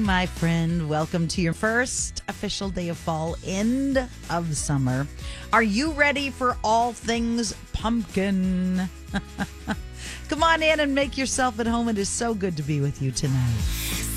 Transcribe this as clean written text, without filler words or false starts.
my friend. Welcome to your first official day of fall, end of summer. Are you ready for all things pumpkin? Come on in and make yourself at home. It is so good to be with you tonight.